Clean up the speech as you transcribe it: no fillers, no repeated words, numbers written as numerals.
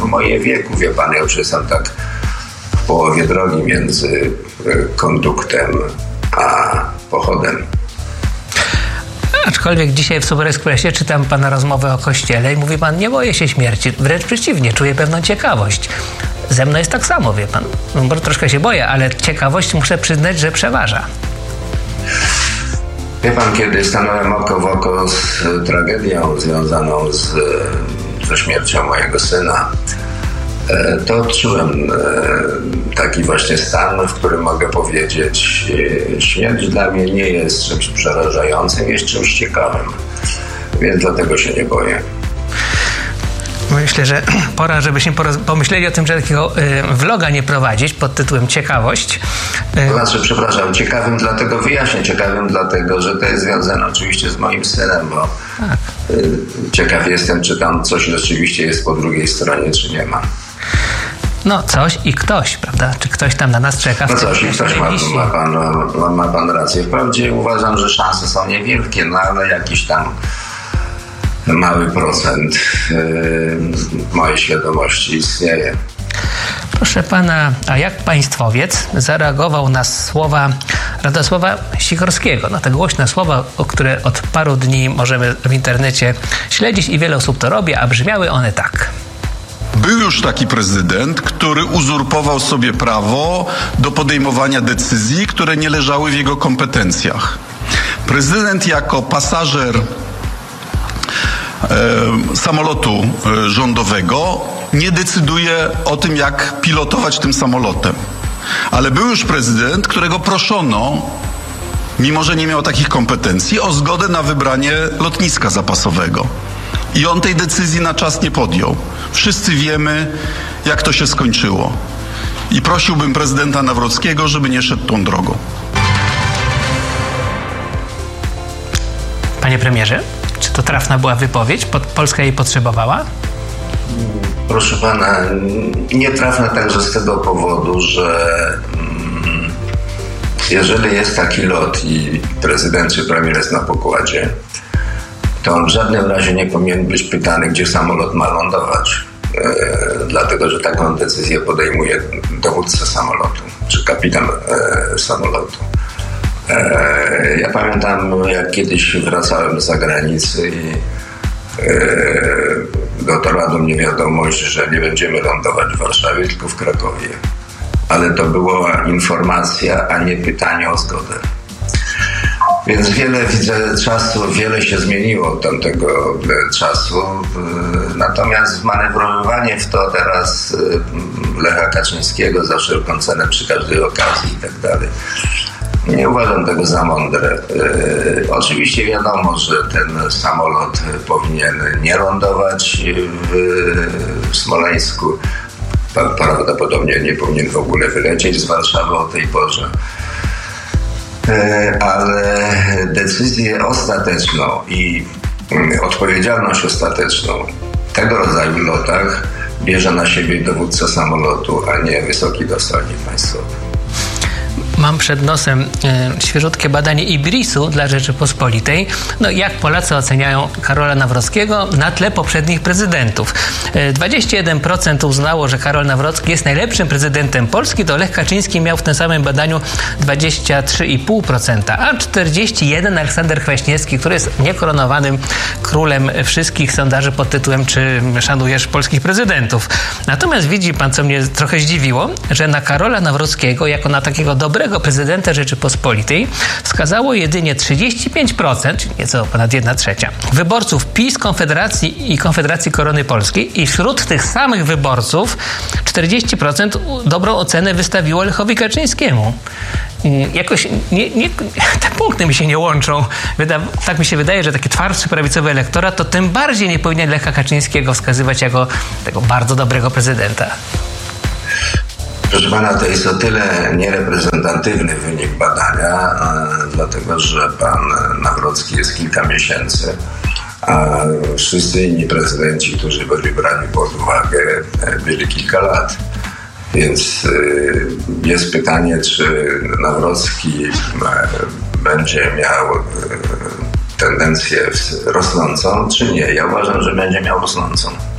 moje wieku, wie pan, ja już jestem tak w połowie drogi między konduktem a pochodem. Aczkolwiek dzisiaj w Super Expressie czytam pana rozmowę o Kościele i mówi pan, nie boję się śmierci, wręcz przeciwnie, czuję pewną ciekawość. Ze mną jest tak samo, wie pan. No, bo troszkę się boję, ale ciekawość muszę przyznać, że przeważa. Wie pan, kiedy stanąłem oko w oko z tragedią związaną ze śmiercią mojego syna, to odczułem taki właśnie stan, w którym mogę powiedzieć, śmierć dla mnie nie jest czymś przerażającym, jest czymś ciekawym, więc dlatego się nie boję. Myślę, że pora, żebyśmy pomyśleli o tym, że takiego vloga nie prowadzić pod tytułem Ciekawość. To znaczy, przepraszam, ciekawym dlatego, wyjaśnię, ciekawym dlatego, że to jest związane oczywiście z moim synem, bo tak. Ciekaw jestem, czy tam coś rzeczywiście jest po drugiej stronie, czy nie ma. No coś i ktoś, prawda? Czy ktoś tam na nas czeka? No coś i ktoś, ma pan rację. Wprawdzie uważam, że szanse są niewielkie, no ale jakiś tam mały procent mojej świadomości istnieje. Proszę pana, a jak państwowiec zareagował na słowa Radosława Sikorskiego? No te głośne słowa, które od paru dni możemy w internecie śledzić i wiele osób to robi, a brzmiały one tak. Był już taki prezydent, który uzurpował sobie prawo do podejmowania decyzji, które nie leżały w jego kompetencjach. Prezydent jako pasażer samolotu rządowego nie decyduje o tym, jak pilotować tym samolotem. Ale był już prezydent, którego proszono, mimo że nie miał takich kompetencji, o zgodę na wybranie lotniska zapasowego. I on tej decyzji na czas nie podjął. Wszyscy wiemy, jak to się skończyło. I prosiłbym prezydenta Nawrockiego, żeby nie szedł tą drogą. Panie premierze, czy to trafna była wypowiedź? Polska jej potrzebowała? Proszę pana, nietrafna także z tego powodu, że jeżeli jest taki lot i prezydent czy premier jest na pokładzie, to on w żadnym razie nie powinien być pytany, gdzie samolot ma lądować. Dlatego, że taką decyzję podejmuje dowódca samolotu, czy kapitan samolotu. Ja pamiętam, jak kiedyś wracałem z zagranicy i dotarła do mnie wiadomość, że nie będziemy lądować w Warszawie, tylko w Krakowie. Ale to była informacja, a nie pytanie o zgodę. Więc wiele się zmieniło od tamtego czasu. Natomiast manewrowanie w to teraz Lecha Kaczyńskiego za wszelką cenę przy każdej okazji i tak dalej, nie uważam tego za mądre. Oczywiście wiadomo, że ten samolot powinien nie lądować w Smoleńsku. Prawdopodobnie nie powinien w ogóle wylecieć z Warszawy o tej porze. Ale decyzję ostateczną i odpowiedzialność ostateczną w tego rodzaju lotach bierze na siebie dowódca samolotu, a nie wysoki dostojnik państwowy. Mam przed nosem świeżutkie badanie IBRIS-u dla Rzeczypospolitej. No jak Polacy oceniają Karola Nawrockiego na tle poprzednich prezydentów. 21% uznało, że Karol Nawrocki jest najlepszym prezydentem Polski, to Lech Kaczyński miał w tym samym badaniu 23,5%, a 41% Aleksander Kwaśniewski, który jest niekoronowanym królem wszystkich sondaży pod tytułem czy szanujesz polskich prezydentów. Natomiast widzi pan, co mnie trochę zdziwiło, że na Karola Nawrockiego jako na takiego dobrego prezydenta Rzeczypospolitej wskazało jedynie 35%, czyli nieco ponad 1/3, wyborców PiS, Konfederacji i Konfederacji Korony Polskiej i wśród tych samych wyborców 40% dobrą ocenę wystawiło Lechowi Kaczyńskiemu. Jakoś te punkty mi się nie łączą. Tak mi się wydaje, że taki twardszy prawicowy elektorat to tym bardziej nie powinien Lecha Kaczyńskiego wskazywać jako tego bardzo dobrego prezydenta. Proszę pana, to jest o tyle niereprezentatywny wynik badania, dlatego że pan Nawrocki jest kilka miesięcy, a wszyscy inni prezydenci, którzy byli brani pod uwagę, byli kilka lat. Więc jest pytanie, czy Nawrocki będzie miał tendencję rosnącą, czy nie. Ja uważam, że będzie miał rosnącą.